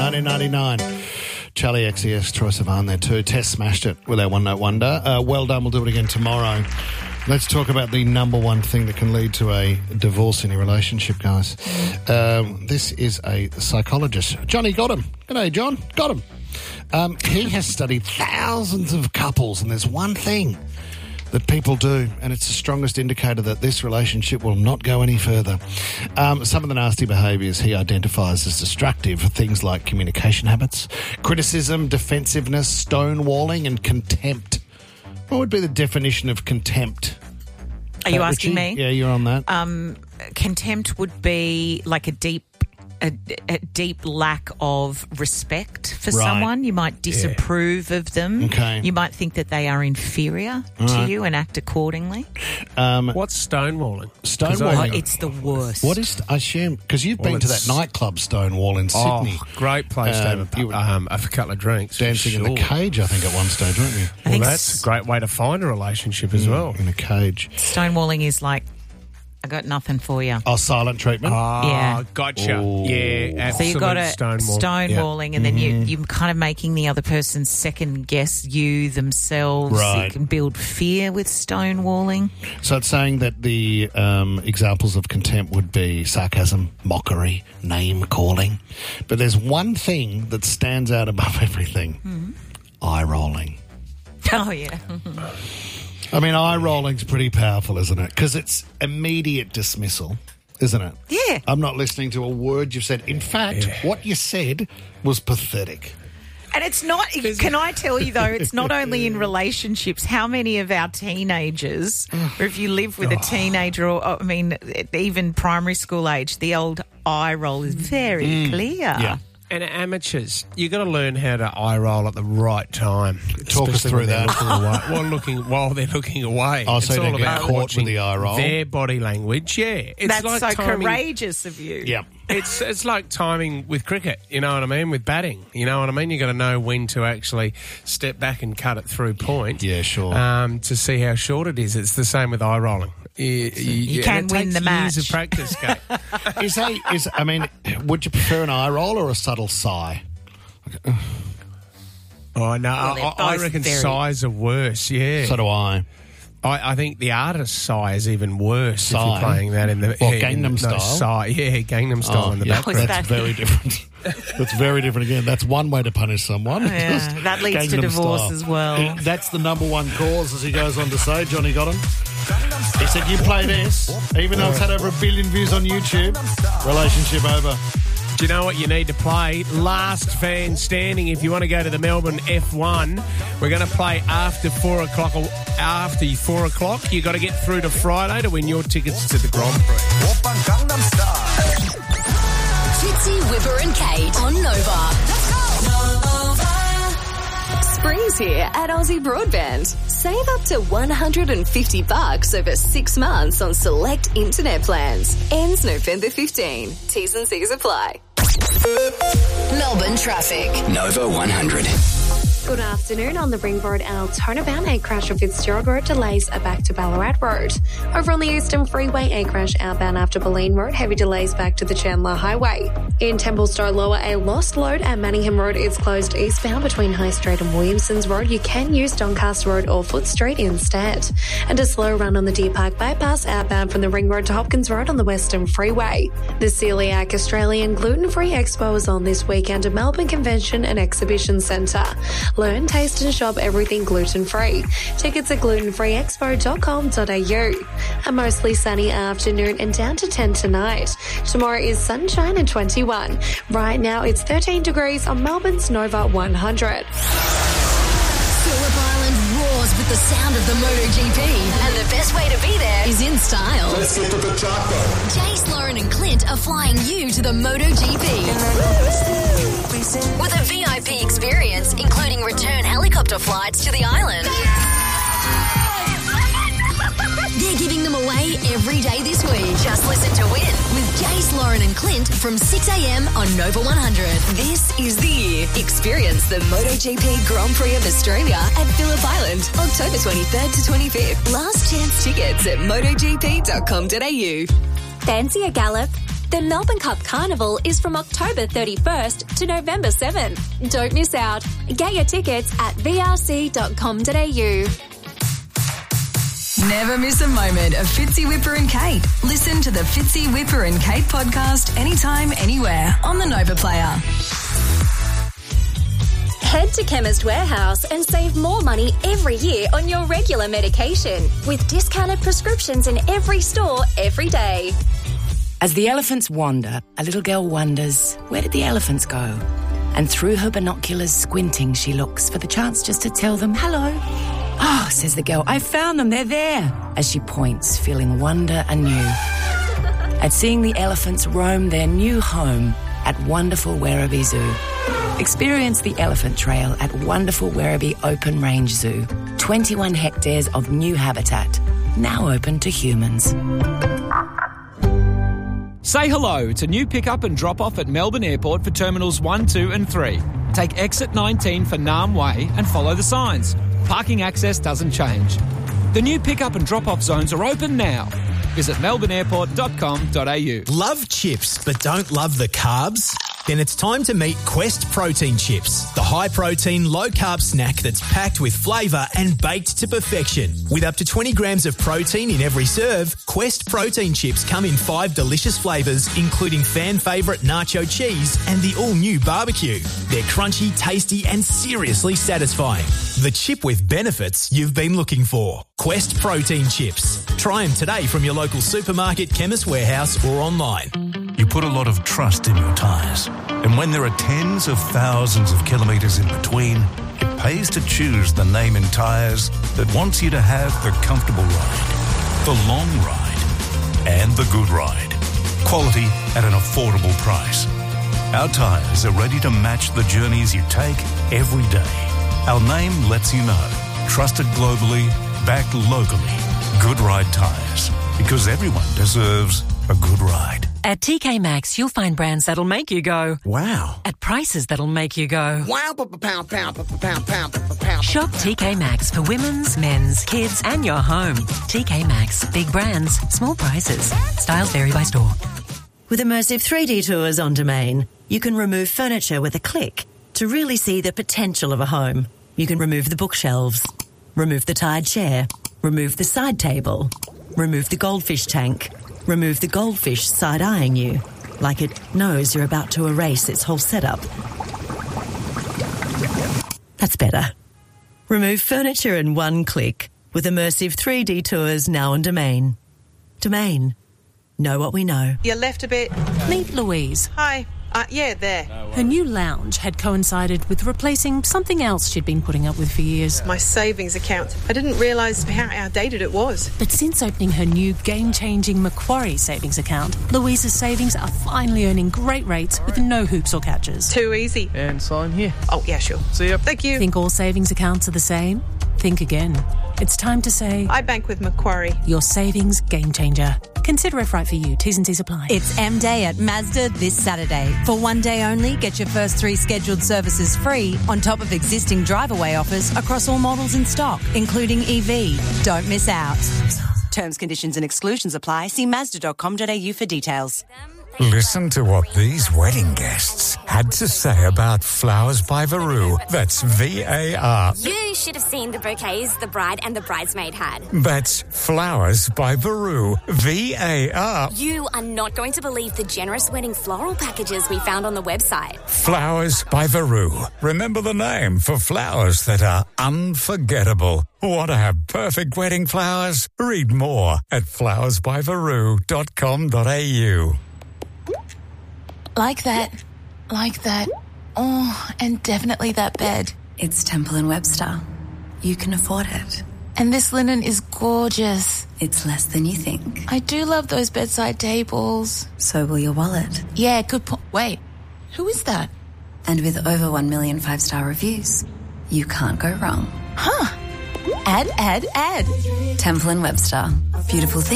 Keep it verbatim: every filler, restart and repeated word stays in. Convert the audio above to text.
nineteen ninety-nine. Charlie X C S, Troye Sivan there too. Tess smashed it with our One Note Wonder. Uh, well done. We'll do it again tomorrow. Let's talk about the number one thing that can lead to a divorce in a relationship, guys. Um, this is a psychologist. Johnny got him. G'day, John. Got him. Um, he has studied thousands of couples, and there's one thing that people do, and it's the strongest indicator that this relationship will not go any further. Um, some of the nasty behaviours he identifies as destructive are things like communication habits, criticism, defensiveness, stonewalling and contempt. What would be the definition of contempt? Are you Uh, asking Richie? me? Yeah, you're on that. Um, contempt would be like a deep, a, a deep lack of respect for Right. someone. You might disapprove of them. Okay. You might think that they are inferior to right. you and act accordingly. Um, What's stonewalling? Stonewalling. Oh, it's the worst. What is, I assume, because you've Well, been to that it's- nightclub Stonewall in Sydney. Oh, great place to Um, have a, you pu- were um, a couple of drinks. for Dancing in the sure. cage, I think, at one stage, weren't you? I Well, think that's a great way to find a relationship as well. In a cage. stonewalling is like, I got nothing for you. Oh, silent treatment. Ah, Yeah. gotcha. Ooh. Yeah, So absolute you've got a stonewall. stonewalling, and then you, you're kind of making the other person second guess you themselves. Right. You can build fear with stonewalling. So it's saying that the um, examples of contempt would be sarcasm, mockery, name calling. But there's one thing that stands out above everything. Mm-hmm. Eye rolling. Oh, yeah. I mean, eye rolling's pretty powerful, isn't it? Because it's immediate dismissal, isn't it? Yeah. I'm not listening to a word you've said. In fact, what you said was pathetic. And it's not, can I tell you though, it's not only in relationships. How many of our teenagers, or if you live with a teenager, or I mean, even primary school age, the old eye roll is very clear. Yeah. And amateurs, you got to learn how to eye roll at the right time. Talk us especially through when they're that. Looking away. Well, looking while they're looking away. Oh, it's so you all don't get about caught with watching the eye roll? their body language. Yeah, it's That's like so timing, courageous of you. Yeah. It's it's like timing with cricket. You know what I mean? With batting, you know what I mean? You got to know when to actually step back and cut it through point. Yeah, sure. Um, to see how short it is. It's the same with eye rolling. You, you, You can and it win takes the match. Years of practice, Kate. Is that, is, I mean, would you prefer an eye roll or a subtle sigh? Oh no, Well, they're I, I both reckon very- sighs are worse. Yeah, So do I. I, I think the artist sigh is even worse if Sigh? you're playing that in the What, yeah, in Gangnam the, no, Style? sigh, yeah, Gangnam Style in the yeah, background. What's that's that? very different. That's very different again. That's one way to punish someone. Yeah, Just that leads to Gangnam divorce Style. as well. That's the number one cause, as he goes on to say. Johnny got him. He said, you play this, even though it's had over a billion views on YouTube, relationship over. Do you know what you need to play? Last fan standing. If you want to go to the Melbourne F one, we're going to play after four o'clock. Or after four o'clock, you got to get through to Friday to win your tickets to the Grand Prix. Fitzy, Whipper and Kate on Nova. Nova. Spring's here at Aussie Broadband. Save up to one hundred fifty bucks over six months on select internet plans. Ends November fifteenth. T's and C's apply. Melbourne traffic. Nova one hundred. Good afternoon. On the Ringboard Altona bound, a crash of Fitzgerald Road, delays are back to Ballarat Road. Over on the Eastern Freeway, a crash outbound after Boleyn Road, heavy delays back to the Chandler Highway. In Templestowe Lower, a lost load at Manningham Road is closed eastbound between High Street and Williamsons Road. You can use Doncaster Road or Foot Street instead. And a slow run on the Deer Park bypass outbound from the Ring Road to Hopkins Road on the Western Freeway. The Celiac Australian Gluten-Free Expo is on this weekend at Melbourne Convention and Exhibition Centre. Learn, taste and shop everything gluten-free. Tickets at gluten free expo dot com dot a u. A mostly sunny afternoon and down to ten tonight. Tomorrow is sunshine and twenty-one. Right now it's thirteen degrees on Melbourne's Nova one hundred. Phillip Island roars with the sound of the MotoGP. And the best way to be there is in style. Let's get to the chopper. Jace, Lauren and Clint are flying you to the MotoGP. With a V I P experience, including return helicopter flights to the island. They're giving them away every day this week. Just listen to Win with Jace, Lauren and Clint from six a.m. on Nova one hundred. This is the year. Experience the MotoGP Grand Prix of Australia at Phillip Island, October twenty-third to twenty-fifth. Last chance tickets at moto g p dot com dot a u. Fancy a gallop? The Melbourne Cup Carnival is from October thirty-first to November seventh. Don't miss out. Get your tickets at v r c dot com dot a u. Never miss a moment of Fitzy, Whipper and Kate. Listen to the Fitzy, Whipper and Kate podcast anytime, anywhere on the Nova Player. Head to Chemist Warehouse and save more money every year on your regular medication with discounted prescriptions in every store every day. As the elephants wander, a little girl wonders, where did the elephants go? And through her binoculars, squinting, she looks for the chance just to tell them, hello. Oh, says the girl, I found them, they're there. As she points, feeling wonder anew. At seeing the elephants roam their new home at wonderful Werribee Zoo. Experience the Elephant Trail at wonderful Werribee Open Range Zoo. twenty-one hectares of new habitat, now open to humans. Say hello. It's a new pick-up and drop-off at Melbourne Airport for Terminals one, two and three. Take exit nineteen for Nam Way and follow the signs. Parking access doesn't change. The new pick-up and drop-off zones are open now. Visit melbourne airport dot com dot a u. Love chips but don't love the carbs? Then it's time to meet Quest Protein Chips, the high-protein, low-carb snack that's packed with flavour and baked to perfection. With up to twenty grams of protein in every serve, Quest Protein Chips come in five delicious flavours, including fan favourite nacho cheese and the all-new barbecue. They're crunchy, tasty and seriously satisfying. The chip with benefits you've been looking for. Quest Protein Chips. Try them today from your local supermarket, Chemist Warehouse or online. You put a lot of trust in your tyres. And when there are tens of thousands of kilometres in between, it pays to choose the name in tyres that wants you to have the comfortable ride, the long ride, and the good ride. Quality at an affordable price. Our tyres are ready to match the journeys you take every day. Our name lets you know. Trusted globally, backed locally. Good Ride Tyres. Because everyone deserves a good ride. At T K Maxx, you'll find brands that'll make you go, wow. At prices that'll make you go, wow. Pow, pow, pow, pow, pow, pow. Shop T K Maxx for women's, men's, kids and your home. T K Maxx. Big brands, small prices. Styles vary by store. With immersive three D tours on Domain, you can remove furniture with a click to really see the potential of a home. You can remove the bookshelves, remove the tired chair, remove the side table, remove the goldfish tank, remove the goldfish side-eyeing you, like it knows you're about to erase its whole setup. That's better. Remove furniture in one click with immersive three D tours now on Domain. Domain. Know what we know. You left a bit. Meet Louise. Hi. Uh, yeah, there. Her new lounge had coincided with replacing something else she'd been putting up with for years. My savings account. I didn't realise how outdated it was. But since opening her new game-changing Macquarie savings account, Louise's savings are finally earning great rates with no hoops or catches. Too easy. And sign here. Oh, yeah, sure. See ya. Thank you. Think all savings accounts are the same? Think again. It's time to say... I bank with Macquarie. Your savings game changer. Consider if right for you. T's and C's apply. It's M-Day at Mazda this Saturday. For one day only, get your first three scheduled services free on top of existing drive-away offers across all models in stock, including E V. Don't miss out. Terms, conditions and exclusions apply. See mazda dot com dot a u for details. Listen to what these wedding guests had to say about Flowers by Varu. That's V A R. You should have seen the bouquets the bride and the bridesmaid had. That's Flowers by Varu. V A R. You are not going to believe the generous wedding floral packages we found on the website. Flowers by Varu. Remember the name for flowers that are unforgettable. Want to have perfect wedding flowers? Read more at flowers by varu dot com dot a u. Like that. Like that. Oh, and definitely that bed. It's Temple and Webster. You can afford it. And this linen is gorgeous. It's less than you think. I do love those bedside tables. So will your wallet. Yeah, good point. Wait, who is that? And with over one million five-star reviews, you can't go wrong. Huh. Add, add, add. Temple and Webster. Beautiful things.